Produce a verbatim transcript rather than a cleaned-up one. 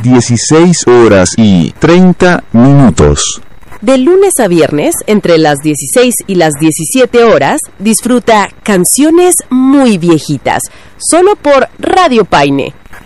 dieciséis horas y treinta minutos. De lunes a viernes, entre las dieciséis y las diecisiete horas, disfruta Canciones Muy Viejitas, solo por Radio Paine.